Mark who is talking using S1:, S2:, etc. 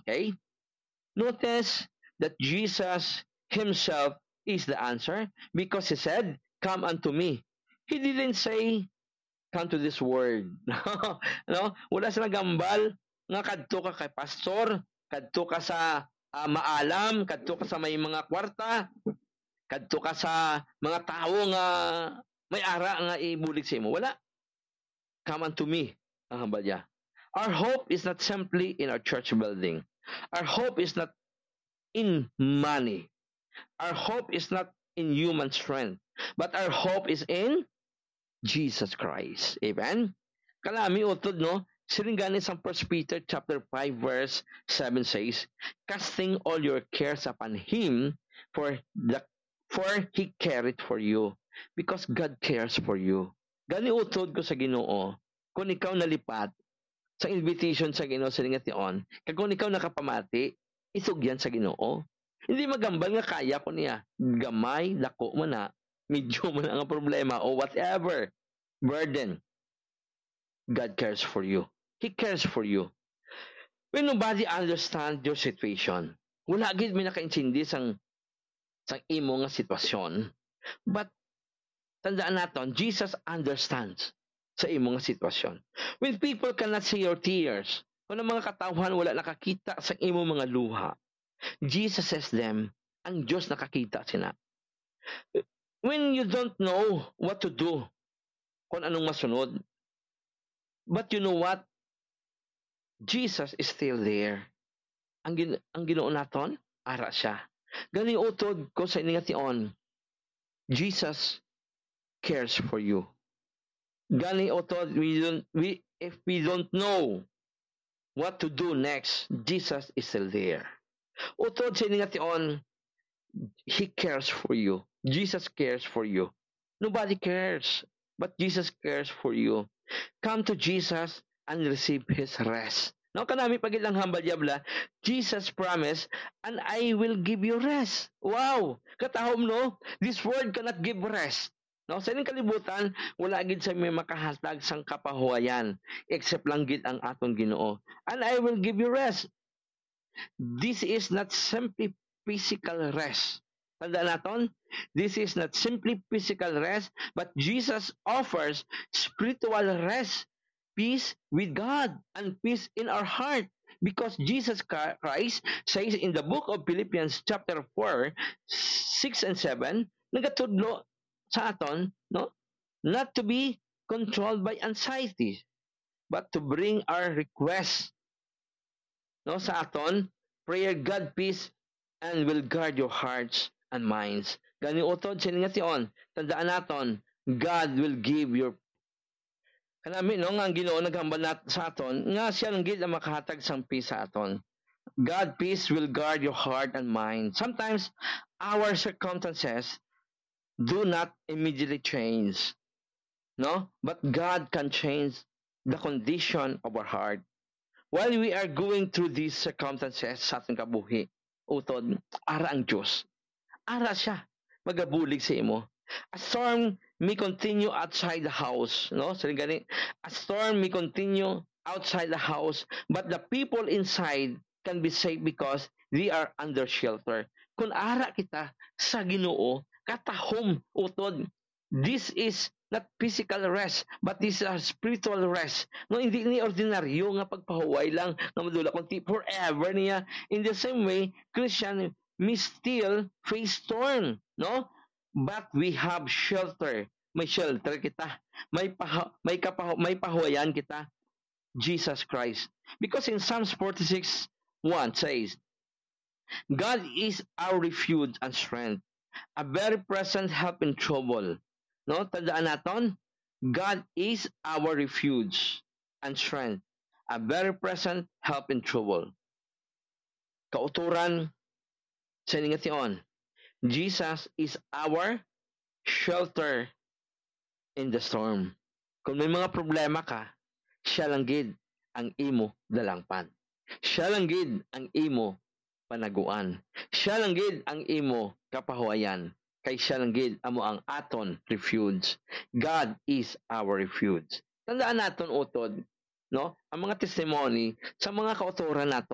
S1: Okay? Notice that Jesus himself is the answer because he said, "Come unto me." He didn't say, "Come to this word." No? Wala sa nagambal nga kadto ka kay pastor, kadto ka sa maalam, kadto ka sa may mga kwarta, kadto ka sa mga tao nga may ara nga ibulig sa imo. Wala. Come unto me, ang hambal niya. Our hope is not simply in our church building. Our hope is not in money. Our hope is not in human strength. But our hope is in Jesus Christ. Amen? Kalami utod, no? Siringganin sa 1 Peter chapter 5 verse 7 says, "Casting all your cares upon Him, for He careth for you." Because God cares for you. Gani utod ko sa Ginoo, kung ikaw nalipat sa invitation sa Ginoo sa lingation, kag kung ikaw nakapamati, isugyan sa Ginoo. Hindi magambal nga kaya ko niya. Gamay, dako mo na, medyo mo na ang problema o whatever burden. God cares for you. He cares for you. When nobody understands your situation, wala gid may nakaintindi sang imo nga sitwasyon. But tandaan naton, Jesus understands sa imo nga sitwasyon. When people cannot see your tears, kung ang mga katawhan wala nakakita sa imo mga luha, Jesus says them, ang Diyos nakakita sina. When you don't know what to do, kung anong masunod, but you know what? Jesus is still there. Ang Ginoo naton, ara siya. Gani utod ko sa iningation, Jesus cares for you. Gani utod, if we don't know what to do next, Jesus is still there. Utod sa iningation, He cares for you. Jesus cares for you. Nobody cares, but Jesus cares for you. Come to Jesus and receive His rest. No, kanami pag ilang hambal diabla, Jesus promised, "And I will give you rest." Wow! Katahom, no? This word cannot give rest. No, sa ining kalibutan, wala gid sa may makahatag sang kapahuayan, except lang gid ang atong Ginoo. "And I will give you rest." This is not simply physical rest. Tandaan naton, this is not simply physical rest, but Jesus offers spiritual rest, peace with God, and peace in our heart. Because Jesus Christ says in the book of Philippians chapter 4, 6 and 7, nagatudlo sa aton, no? Not to be controlled by anxiety, but to bring our requests, no, sa aton, prayer God peace and will guard your hearts and minds. Gani utod sa iningation, tandaan naton, God will give your kanami, no, nga ang Ginoo naghambal nat sa aton nga siya lang gid ang makahatag sang peace sa aton. God peace will guard your heart and mind. Sometimes our circumstances do not immediately change, no, but God can change the condition of our heart. While we are going through these circumstances sa ating kabuhi, utod, ara ang Diyos. Ara siya. Magabulig sa imo. A storm may continue outside the house. No? So, gani, a storm may continue outside the house, but the people inside can be safe because they are under shelter. Kung ara kita sa Ginoo, katahom, utod, this is not physical rest, but this is a spiritual rest. No, hindi ni ordinaryo nga pagpahuway lang nga madula kundi forever niya. In the same way, Christian may still face storm, no? But we have shelter. May shelter kita. May pahuwayan kita. Jesus Christ. Because in Psalms 46:1 says, God is our refuge and strength, a very present help in trouble. No, tandaan naton, God is our refuge and strength, a very present help in trouble. Kauturan sa iningation, Jesus is our shelter in the storm. Kung may mga problema ka, siya lang gid ang imo dalangpan. Siya lang gid ang imo panaguan. Siya lang gid ang imo kapahuayan. Kay siya lang gid amo ang aton refuge. God is our refuge. Tandaan naton utod, no? Ang mga testimony sa mga kauturan nato